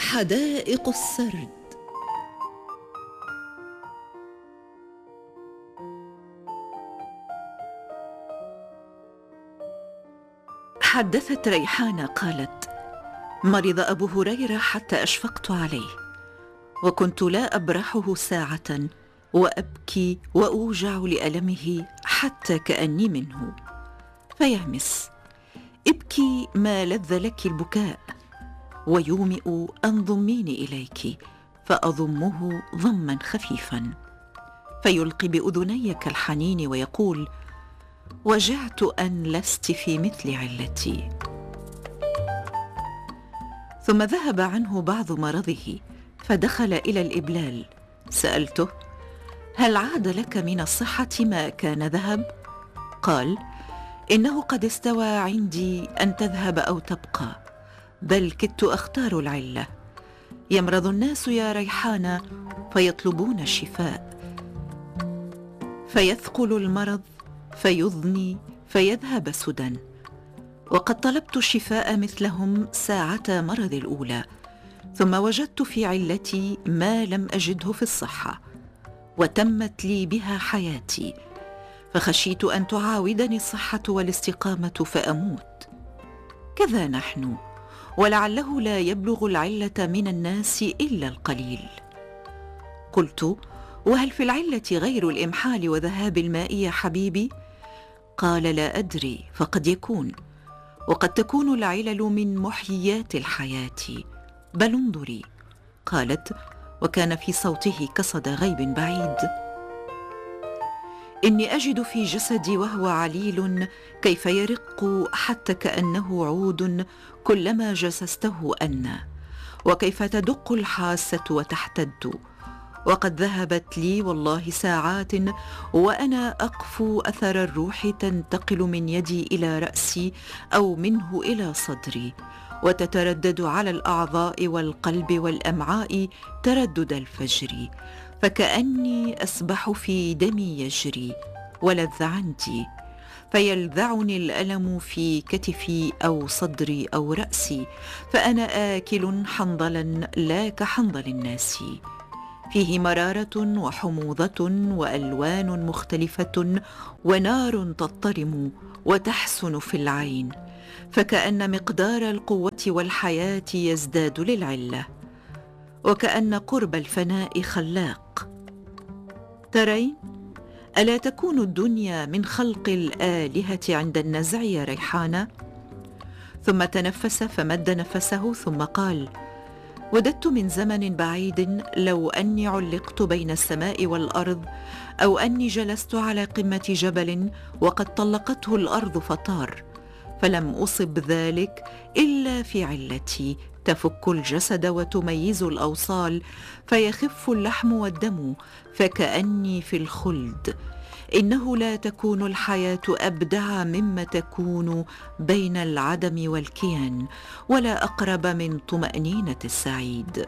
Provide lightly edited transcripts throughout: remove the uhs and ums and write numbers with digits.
حدائق السرد. حدثت ريحانة قالت: مرض أبو هريرة حتى أشفقت عليه، وكنت لا أبرحه ساعة، وأبكي وأوجع لألمه حتى كأني منه. فيهمس: ابكي ما لذ لك البكاء، ويومئ أن ضميني إليك، فأضمه ضما خفيفا، فيلقي بأذني كالحنين ويقول: وجعت أن لست في مثل علتي. ثم ذهب عنه بعض مرضه، فدخل إلى الإبلال. سألته: هل عاد لك من الصحة ما كان ذهب؟ قال: إنه قد استوى عندي أن تذهب أو تبقى، بل كدت أختار العلة. يمرض الناس يا ريحانة فيطلبون الشفاء، فيثقل المرض فيضني فيذهب سدى، وقد طلبت الشفاء مثلهم ساعة مرض الأولى، ثم وجدت في علتي ما لم أجده في الصحة، وتمت لي بها حياتي، فخشيت أن تعاودني الصحة والاستقامة فأموت. كذا نحن، ولعله لا يبلغ العلة من الناس إلا القليل. قلت: وهل في العلة غير الإمحال وذهاب الماء يا حبيبي؟ قال: لا أدري، فقد يكون، وقد تكون العلل من محييات الحياة، بل انظري. قالت، وكان في صوته كصدى غيب بعيد: إني أجد في جسدي وهو عليل كيف يرق حتى كأنه عود كلما جسسته أنى، وكيف تدق الحاسة وتحتد، وقد ذهبت لي والله ساعات وأنا أقفو أثر الروح تنتقل من يدي إلى رأسي أو منه إلى صدري، وتتردد على الأعضاء والقلب والأمعاء تردد الفجر، فكأني أسبح في دمي يجري، ولذ عندي، فيلذعني الألم في كتفي أو صدري أو رأسي، فأنا آكل حنظلا لا كحنظل الناس، فيه مرارة وحموضة وألوان مختلفة ونار تضطرم وتحسن في العين، فكأن مقدار القوة والحياة يزداد للعلة، وكأن قرب الفناء خلاق. ترين؟ ألا تكون الدنيا من خلق الآلهة عند النزع يا ريحانة؟ ثم تنفس فمد نفسه ثم قال: وددت من زمن بعيد لو أني علقت بين السماء والأرض، أو أني جلست على قمة جبل وقد طلقته الأرض فطار، فلم أصب ذلك إلا في علتي تفك الجسد وتميز الأوصال، فيخف اللحم والدم، فكأني في الخلد. إنه لا تكون الحياة أبدع مما تكون بين العدم والكيان، ولا أقرب من طمأنينة السعيد.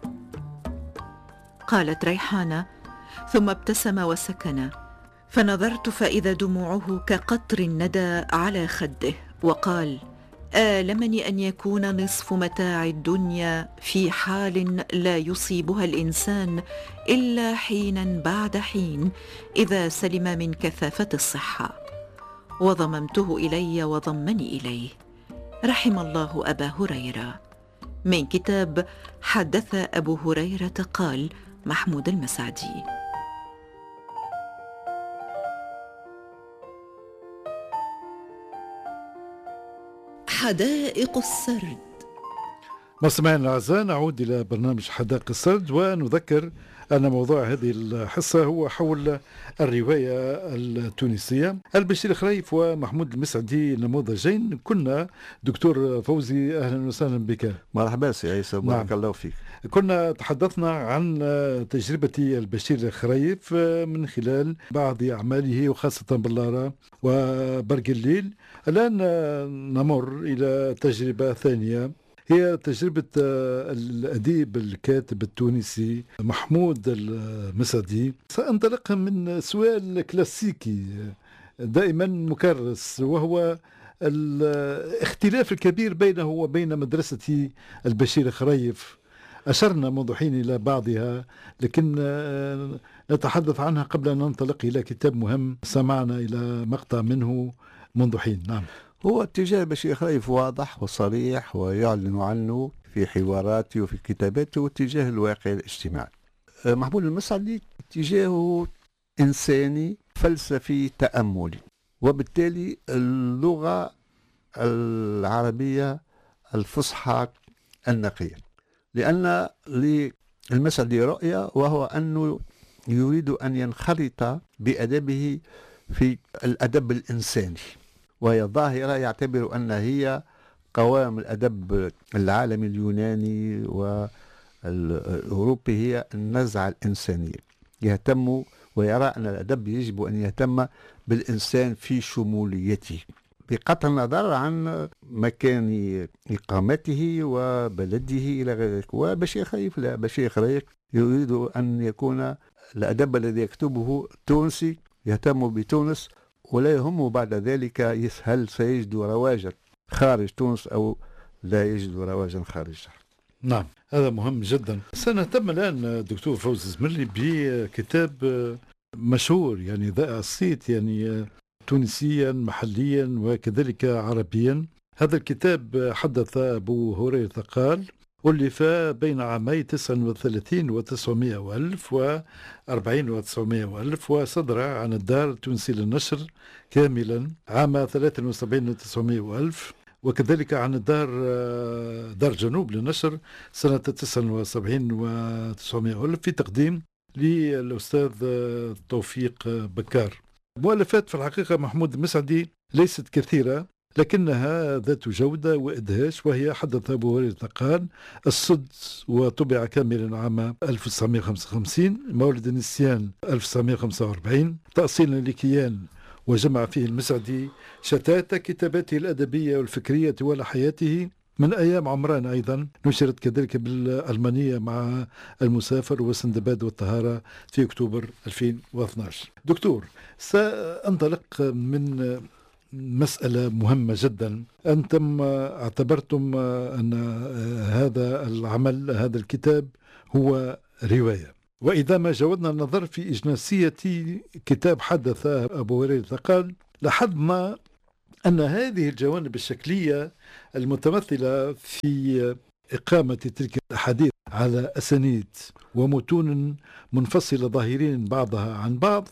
قالت ريحانة، ثم ابتسم وسكن، فنظرت فإذا دموعه كقطر الندى على خده، وقال: آلمني أن يكون نصف متاع الدنيا في حال لا يصيبها الإنسان إلا حينا بعد حين، إذا سلم من كثافة الصحة. وضممته إلي وضمني إليه. رحم الله أبا هريرة. من كتاب حدث أبو هريرة قال، محمود المسعدي. حدائق السرد. مستمعينا الأعزاء، نعود إلى برنامج حدائق السرد، ونذكر أن موضوع هذه الحصة هو حول الرواية التونسية. البشير خريف ومحمود المسعدي نموذجين. كنا دكتور فوزي، أهلا وسهلا بك. مرحبا سي عيسى، بارك الله فيك. كنا تحدثنا عن تجربة البشير خريف من خلال بعض أعماله وخاصة بلارة وبرق الليل. الآن نمر إلى تجربة ثانية، هي تجربة الأديب الكاتب التونسي محمود المسعدي. سأنطلق من سؤال كلاسيكي دائما مكرس، وهو الاختلاف الكبير بينه وبين مدرسة البشير خريف أشرنا منذ حين إلى بعضها، لكن نتحدث عنها قبل أن ننطلق إلى كتاب مهم سمعنا إلى مقطع منه منذ حين. نعم. هو اتجاه بشير خليف واضح وصريح ويعلن عنه في حواراته وفي كتاباته، اتجاه الواقع الاجتماعي. محمود المسعدي اتجاهه إنساني فلسفي تأملي، وبالتالي اللغة العربية الفصحى النقية، لأن للمسعدي رؤية، وهو أنه يريد أن ينخرط بأدبه في الأدب الإنساني، وهي ظاهرة يعتبر أنها هي قوام الأدب العالمي اليوناني والأوروبي، هي النزعة الإنسانية. يهتم ويرى أن الأدب يجب أن يهتم بالإنسان في شموليته بقطع النظر عن مكان إقامته وبلده إلى غير ذلك. وبشير خليف لا، بشير خليف يريد أن يكون الأدب الذي يكتبه تونسي، يهتم بتونس ولا يهمه بعد ذلك هل سيجد رواجا خارج تونس أو لا يجد رواجا خارجها. نعم، هذا مهم جدا. سنهتم الآن دكتور فوزي الزمري بكتاب مشهور يعني ذائع الصيت، يعني تونسيا محليا وكذلك عربيا. هذا الكتاب حدث أبو هريرة قال ألف بين عامي 39 و900 وألف و40 و900 وألف، وصدر عن الدار التونسي للنشر كاملا عام 73 و900 وألف، وكذلك عن الدار دار جنوب للنشر سنة 79 و900 ألف في تقديم للأستاذ توفيق بكار. مؤلفات في الحقيقة محمود المسعدي ليست كثيرة، لكنها ذات جودة وإدهاش، وهي حدث أبو هريرة قال الصد، وطبع كاملا عام 1955، مولد النسيان 1945، تأصيل لكيان، وجمع فيه المسعدي شتات كتاباته الأدبية والفكرية ولحياته من أيام عمران، أيضا نشرت كذلك بالألمانية مع المسافر وسندباد والطهارة في أكتوبر 2012. دكتور، سأنطلق من مسألة مهمة جدا. أنتم اعتبرتم أن هذا العمل، هذا الكتاب هو رواية، وإذا ما جودنا النظر في إجناسية كتاب حدث أبو هريرة قال، لاحظنا أن هذه الجوانب الشكلية المتمثلة في إقامة تلك الأحاديث على أسانيد ومتون منفصلة ظاهرين بعضها عن بعض،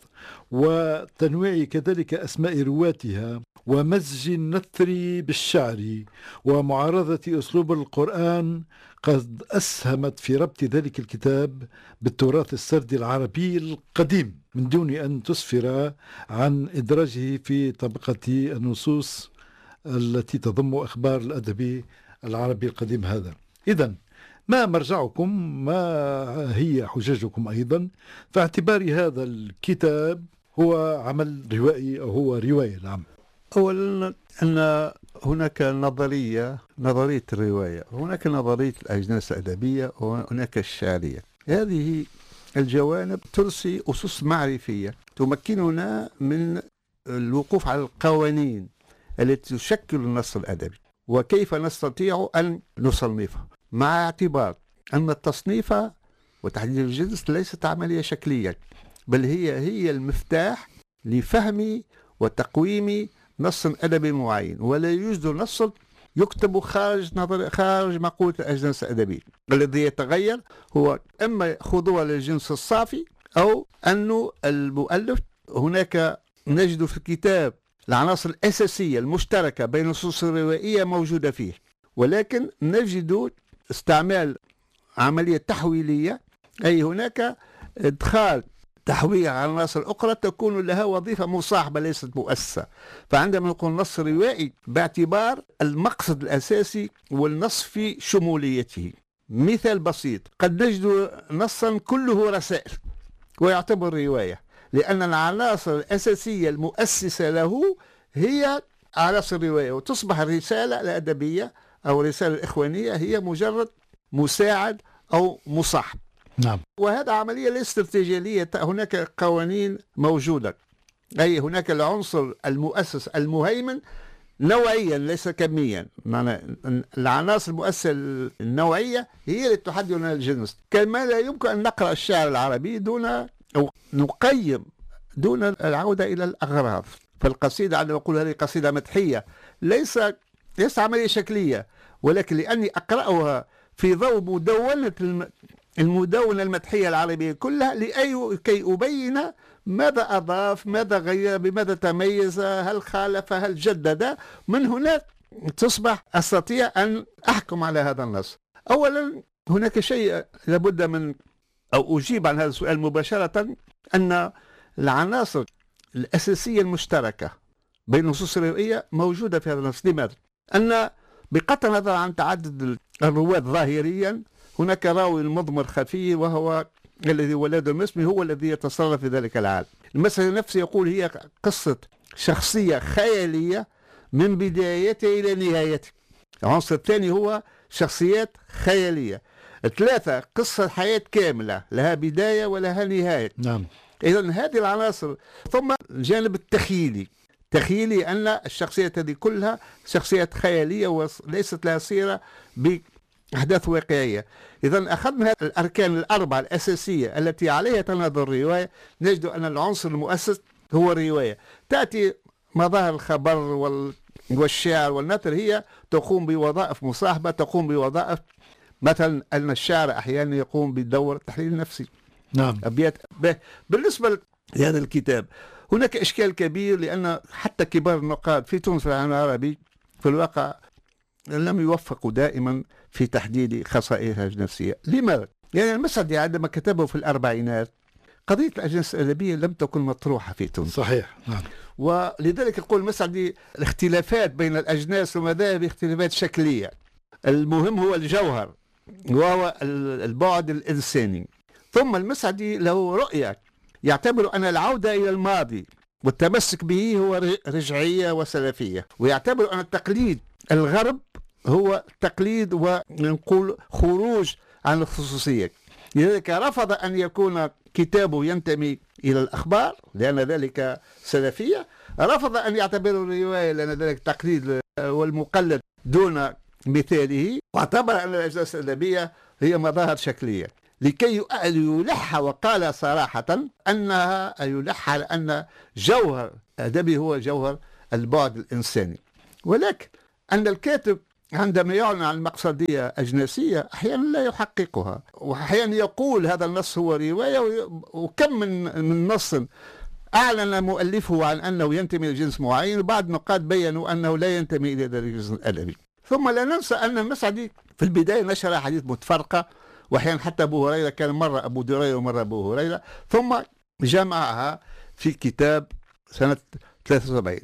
وتنويع كذلك أسماء رواتها، ومزج النثر بالشعر، ومعارضة أسلوب القرآن، قد أسهمت في ربط ذلك الكتاب بالتراث السردي العربي القديم من دون أن تسفر عن إدراجه في طبقة النصوص التي تضم أخبار الأدب العربي القديم هذا. إذن ما مرجعكم، ما هي حججكم أيضا فاعتبار هذا الكتاب هو عمل روائي أو هو رواية؟ نعم. أولا أن هناك نظرية الرواية، هناك نظرية الأجناس الأدبية، وهناك الشعرية. هذه الجوانب ترسي أسس معرفية تمكننا من الوقوف على القوانين التي تشكل النص الأدبي، وكيف نستطيع أن نصنفه، مع اعتبار أن التصنيف وتحديد الجنس ليست عملية شكلية، بل هي المفتاح لفهم وتقويم نص أدبي معين، ولا يوجد نص يكتب خارج مقولة الأجناس الأدبية. الذي يتغير هو إما خضوع للجنس الصافي، أو أنه المؤلف هناك نجد في الكتاب العناصر الأساسية المشتركة بين النصوص الروائية موجودة فيه، ولكن نجد استعمال عملية تحويلية، أي هناك إدخال تحويل على عناصر أخرى تكون لها وظيفة مصاحبة ليست مؤسسة. فعندما نقول نص روائي باعتبار المقصد الأساسي والنص في شموليته. مثال بسيط، قد نجد نصا كله رسائل ويعتبر رواية، لأن العناصر الأساسية المؤسسة له هي عناصر الرواية، وتصبح الرسالة الأدبية أو الرسالة الإخوانية هي مجرد مساعد أو مصاحب. نعم. وهذا عملية ليست ارتجالية، هناك قوانين موجودة، أي هناك العنصر المؤسس المهيمن نوعيا ليس كميا. معنى العناصر المؤثرة النوعية هي اللي تحدد لنا الجنس. كما لا يمكن أن نقرأ الشعر العربي دون أو نقيم دون العودة إلى الأغراض. فالقصيدة عندما أقول هذه قصيدة مدحية ليس عملية شكلية، ولكن لأني أقرأها في ضوء المدونة المدحية العربية كلها كي أبين ماذا أضاف، ماذا غير، بماذا تميز، هل خالف، هل جدد. من هناك تصبح أستطيع أن أحكم على هذا النص. أولا هناك شيء لابد من أو أجيب عن هذا السؤال مباشرة، أن العناصر الأساسية المشتركة بين النصوص الروائية موجودة في هذا النص. لماذا؟ أن بقطع النظر عن تعدد الرواة ظاهريا هناك راوي مضمر خفي وهو الذي ولده المسلم، هو الذي يتصرف في ذلك العالم. المسألة نفسه يقول هي قصة شخصية خيالية من بدايته إلى نهايته. العنصر الثاني هو شخصيات خيالية. ثلاثة، قصة حياة كاملة لها بداية ولها نهاية. نعم. إذن هذه العناصر. ثم الجانب تخيلي أن الشخصيات هذه كلها شخصيات خيالية وليست لها صيغة بأحداث واقعية. إذن أخذنا الأركان الأربعة الأساسية التي عليها تنهض الرواية، نجد أن العنصر المؤسس هو الرواية. تأتي مظاهر الخبر والشعر والنثر هي تقوم بوظائف مصاحبة، تقوم بوظائف مثلا أن الشعر أحيانا يقوم بدور التحليل النفسي. نعم. أبيات. بالنسبة لهذا الكتاب هناك إشكال كبير، لأن حتى كبار النقاد في تونس في العالم العربي في الواقع لم يوفقوا دائما في تحديد خصائصها النفسية. لماذا؟ يعني المسعدي عندما كتبه في الأربعينات قضية الأجناس الأدبية لم تكن مطروحة في تونس. صحيح. نعم. ولذلك يقول المسعدي الاختلافات بين الأجناس والمذاهب اختلافات شكلية، المهم هو الجوهر وهو البعد الإنساني. ثم المسعدي له رؤية يعتبر أن العودة إلى الماضي والتمسك به هو رجعية وسلفية، ويعتبر أن التقليد الغرب هو تقليد ونقول خروج عن الخصوصية. لذلك رفض أن يكون كتابه ينتمي إلى الأخبار لأن ذلك سلفية، رفض أن يعتبره الرواية لأن ذلك تقليد والمقلد دون مثاله، واعتبر أن الأجناس الأدبية هي مظاهر شكلية لكي يلح. وقال صراحة أنها يلح على أن جوهر أدبي هو جوهر البعد الإنساني، ولكن أن الكاتب عندما يعلن عن مقصدية أجناسية أحيانا لا يحققها، وأحيانا يقول هذا النص هو رواية، وكم من نص أعلن مؤلفه عن أنه ينتمي لجنس معين، وبعض النقاد بيّنوا أنه لا ينتمي إلى ذلك الجنس الأدبي. ثم لا ننسى أن المسعدي في البداية نشر أحاديث متفرقة، وأحيانا حتى أبو هريرة كان مرة أبو درير ومرة أبو هريرة، ثم جمعها في كتاب سنة 73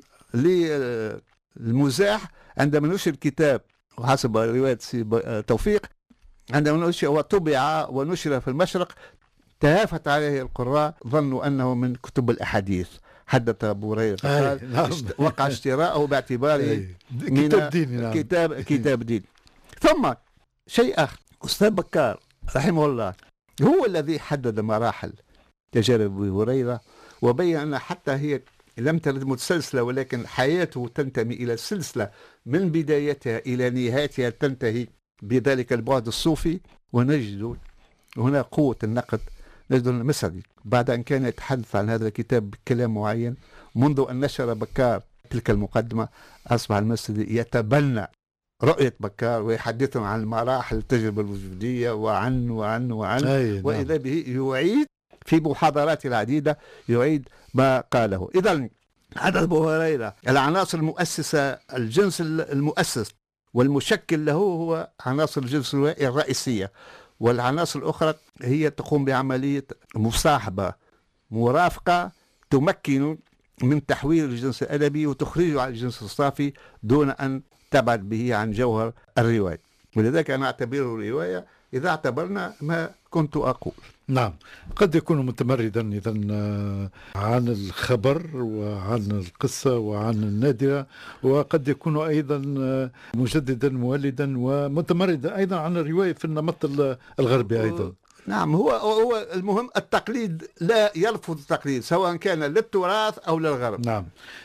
للمزاح. عندما نشر الكتاب وحسب رواية توفيق عندما نشر وطبع ونشر في المشرق تهافت عليه القراء، ظنوا أنه من كتب الأحاديث. حدث أبو هريرة قال وقع اشتراءه باعتباره من كتاب دين. ثم شيء آخر، أستاذ بكار رحمه الله هو الذي حدد مراحل تجارب أبو هريرة، وبين أن حتى هي لم ترد متسلسلة، ولكن حياته تنتمي إلى السلسلة من بدايتها إلى نهايتها، تنتهي بذلك البعد الصوفي. ونجد هنا قوة النقد. نجد المسعدي بعد أن كان يتحدث عن هذا الكتاب بكلام معين، منذ أن نشر بكار تلك المقدمة أصبح المسعدي يتبنى رؤية بكار ويحدثهم عن مراحل التجربة الوجودية وعن وإذا به يعيد في محاضرات العديدة يعيد ما قاله. إذن هذا أبو هريرة العناصر المؤسسة، الجنس المؤسس والمشكل له هو عناصر الجنس الرئيسية، والعناصر الأخرى هي تقوم بعملية مصاحبة مرافقة تمكن من تحويل الجنس الأدبي وتخرجه عن الجنس الصافي دون أن تبعد به عن جوهر الرواية. ولذلك أنا أعتبره رواية إذا اعتبرنا ما كنت أقول. نعم، قد يكون متمردا إذا عن الخبر وعن القصة وعن النادرة، وقد يكون أيضا مجددا مولدا ومتمردا أيضا عن الرواية في النمط الغربي أيضا. نعم، هو المهم التقليد، لا يرفض التقليد سواء كان للتراث أو للغرب. نعم.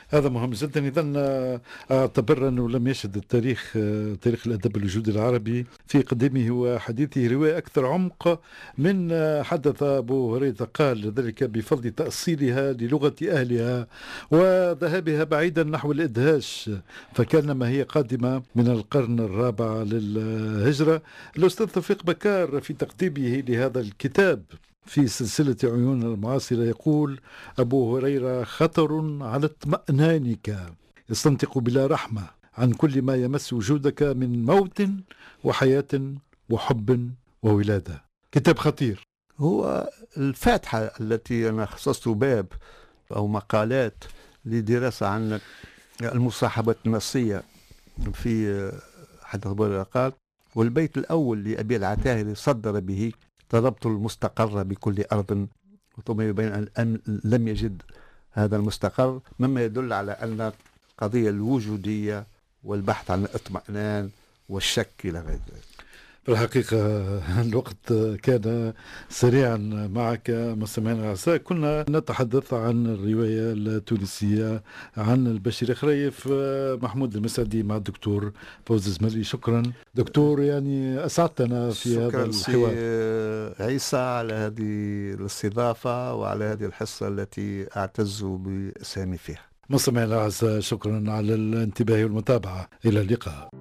هذا مهم جدا. إذا أعتبر أنه لم يشهد التاريخ تاريخ الأدب الوجودي العربي في قديمه وحديثه رواية أكثر عمق من حدث أبو هريرة قال، ذلك بفضل تأصيلها للغة أهلها وذهابها بعيدا نحو الإدهاش، فكانما هي قادمة من القرن الرابع للهجرة. الأستاذ توفيق بكار في تقديمه لهذا الكتاب في سلسلة عيون المعاصرة يقول: أبو هريرة خطر على اطمئنانك، يستنطق بلا رحمة عن كل ما يمس وجودك من موت وحياة وحب وولادة. كتاب خطير. هو الفاتحة التي أنا خصصت باب أو مقالات لدراسة عن المصاحبة النصية في حدث أبو هريرة قال، والبيت الأول لأبي العتاهري صدر به: طلبت المستقر بكل أرض، ثم يبين أن لم يجد هذا المستقر، مما يدل على أن القضية الوجودية والبحث عن الاطمئنان والشك إلى غير ذلك. في الحقيقة الوقت كان سريعا معك مستمعينا الأعزاء. كنا نتحدث عن الرواية التونسية عن البشير خريف. محمود المسعدي مع الدكتور فوز الزملي. شكرا دكتور، يعني أسعدتنا في هذا الحوار. عيسى على هذه الاستضافة وعلى هذه الحصة التي أعتز باسامي فيها. مستمعينا الأعزاء، شكرا على الانتباه والمتابعة. إلى اللقاء.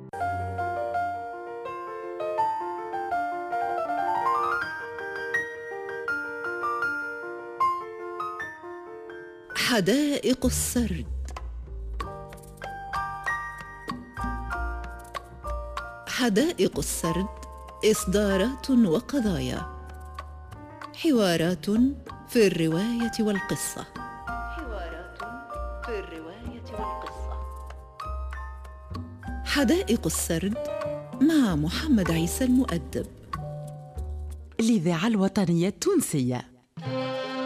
حدائق السرد. حدائق السرد إصدارات وقضايا، حوارات في الرواية والقصة. حدائق السرد مع محمد عيسى المؤدب. الإذاعة الوطنية التونسية.